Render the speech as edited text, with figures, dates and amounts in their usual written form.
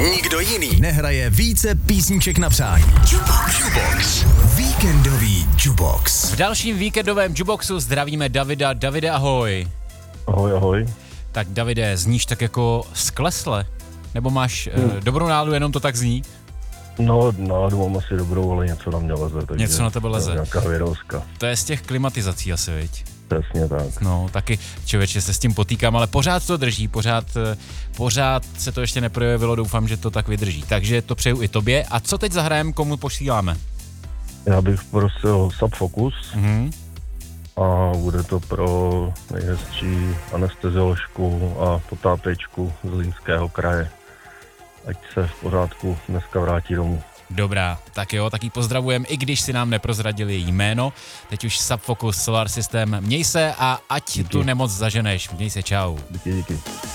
Nikdo jiný nehraje více písniček na přání. Jukebox. Víkendový Jukebox. V dalším víkendovém Jukeboxu zdravíme Davida. Davide, ahoj. Ahoj, ahoj. Tak Davide, zníš tak jako sklesle? Nebo máš dobrou náladu, jenom to tak zní? No, náladu mám asi dobrou, ale něco na mě leze. Takže Něco na tebe leze. Nějaká věrovska. To je z těch klimatizací asi, viď? Přesně tak. No, taky člověče se s tím potýkám, ale pořád to drží, pořád se to ještě neprojevilo, doufám, že to tak vydrží. Takže to přeju i tobě. A co teď zahrajem, komu posíláme? Já bych prosil Subfocus a bude to pro nejhezčí anestezioložku a potápěčku z Zlínského kraje. Ať se v pořádku dneska vrátí domů. Dobrá, tak jo, tak jí pozdravujem, i když si nám neprozradili její jméno. Teď už Subfocus Solar System. Měj se a ať Díky. tu nemoc zaženeš. Měj se, čau. Díky.